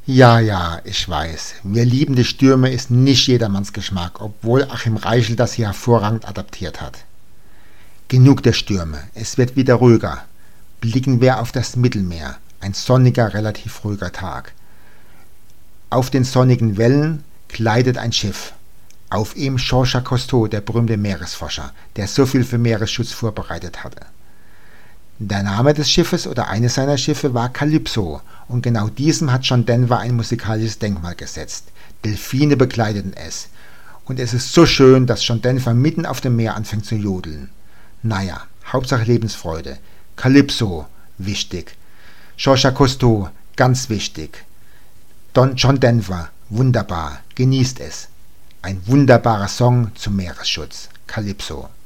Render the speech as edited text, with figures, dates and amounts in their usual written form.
Ja, ja, ich weiß. Wir lieben die Stürme ist nicht jedermanns Geschmack, obwohl Achim Reichel das hier hervorragend adaptiert hat. Genug der Stürme, es wird wieder ruhiger. Blicken wir auf das Mittelmeer. Ein sonniger, relativ ruhiger Tag. Auf den sonnigen Wellen gleitet ein Schiff. Auf ihm Jean-Jacques Cousteau, der berühmte Meeresforscher, der so viel für Meeresschutz vorbereitet hatte. Der Name des Schiffes oder eines seiner Schiffe war Calypso und genau diesem hat John Denver ein musikalisches Denkmal gesetzt. Delfine begleiteten es. Und es ist so schön, dass John Denver mitten auf dem Meer anfängt zu jodeln. Naja, Hauptsache Lebensfreude. Calypso, wichtig. Jean-Jacques Cousteau, ganz wichtig. John Denver, wunderbar, genießt es. Ein wunderbarer Song zum Meeresschutz. Calypso.